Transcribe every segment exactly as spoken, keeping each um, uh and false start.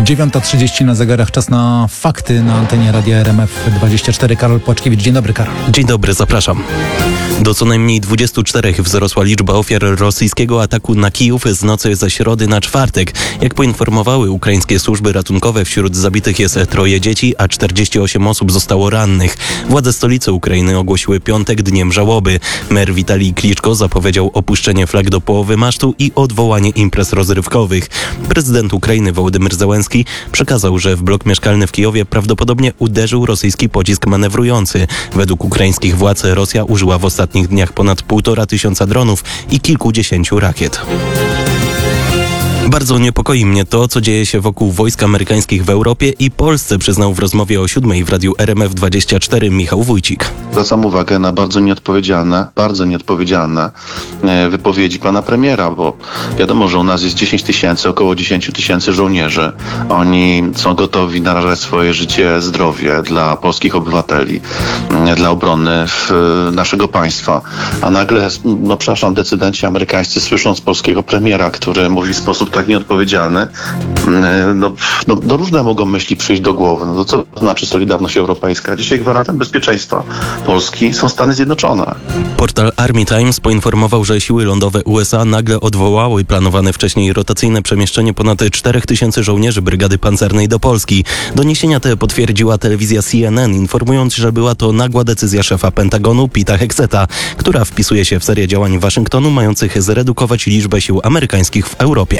dziewiąta trzydzieści na zegarach, czas na fakty na antenie Radia R M F dwadzieścia cztery. Karol Płaczkiewicz, dzień dobry, Karol. Dzień dobry, zapraszam. Do co najmniej dwudziestu czterech wzrosła liczba ofiar rosyjskiego ataku na Kijów z nocy ze środy na czwartek. Jak poinformowały ukraińskie służby ratunkowe, wśród zabitych jest troje dzieci, a czterdzieści osiem osób zostało rannych. Władze stolicy Ukrainy ogłosiły piątek dniem żałoby. Mer Witalij Kliczko zapowiedział opuszczenie flag do połowy masztu i odwołanie imprez rozrywkowych. Prezydent Ukrainy Wołodymyr Zełenski przekazał, że w blok mieszkalny w Kijowie prawdopodobnie uderzył rosyjski pocisk manewrujący. Według ukraińskich władz Rosja użyła w ostatnich dniach ponad półtora tysiąca dronów i kilkudziesięciu rakiet. Bardzo niepokoi mnie to, co dzieje się wokół wojsk amerykańskich w Europie i Polsce, przyznał w rozmowie o siódmej w radiu R M F dwadzieścia cztery Michał Wójcik. Zwracam uwagę na bardzo nieodpowiedzialne, bardzo nieodpowiedzialne wypowiedzi pana premiera, bo wiadomo, że u nas jest dziesięć tysięcy, około dziesięć tysięcy żołnierzy. Oni są gotowi narażać swoje życie, zdrowie dla polskich obywateli, dla obrony naszego państwa. A nagle, no przepraszam, decydenci amerykańscy słyszą z polskiego premiera, który mówi w sposób tak nieodpowiedzialny, no, no, no różne mogą myśli przyjść do głowy. No to co to znaczy Solidarność Europejska? Dzisiaj gwarantem bezpieczeństwa Polski są Stany Zjednoczone. Portal Army Times poinformował, że siły lądowe U S A nagle odwołały planowane wcześniej rotacyjne przemieszczenie ponad czterech tysięcy żołnierzy Brygady Pancernej do Polski. Doniesienia te potwierdziła telewizja C N N, informując, że była to nagła decyzja szefa Pentagonu Pita Hexeta, która wpisuje się w serię działań Waszyngtonu mających zredukować liczbę sił amerykańskich w Europie.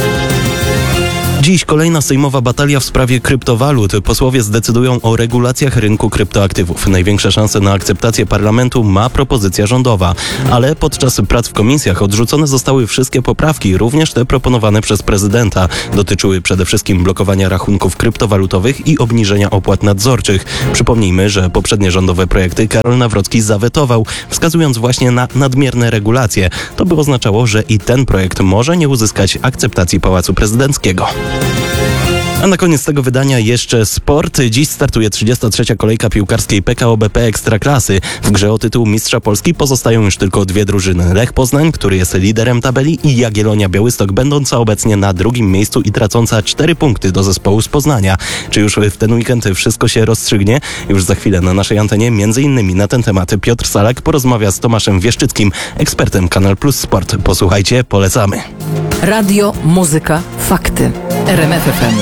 Dziś kolejna sejmowa batalia w sprawie kryptowalut. Posłowie zdecydują o regulacjach rynku kryptoaktywów. Największe szanse na akceptację parlamentu ma propozycja rządowa, ale podczas prac w komisjach odrzucone zostały wszystkie poprawki, również te proponowane przez prezydenta. Dotyczyły przede wszystkim blokowania rachunków kryptowalutowych i obniżenia opłat nadzorczych. Przypomnijmy, że poprzednie rządowe projekty Karol Nawrocki zawetował, wskazując właśnie na nadmierne regulacje. To by oznaczało, że i ten projekt może nie uzyskać akceptacji Pałacu Prezydenckiego. A na koniec tego wydania jeszcze sport. Dziś startuje trzydziesta trzecia kolejka piłkarskiej P K O B P Ekstraklasy. W grze o tytuł Mistrza Polski pozostają już tylko dwie drużyny. Lech Poznań, który jest liderem tabeli, i Jagiellonia Białystok, będąca obecnie na drugim miejscu i tracąca cztery punkty do zespołu z Poznania. Czy już w ten weekend wszystko się rozstrzygnie? Już za chwilę na naszej antenie między innymi na ten temat Piotr Salak porozmawia z Tomaszem Wieszczyckim, ekspertem Kanal Plus Sport. Posłuchajcie, polecamy. Radio, muzyka, fakty. R M F F M.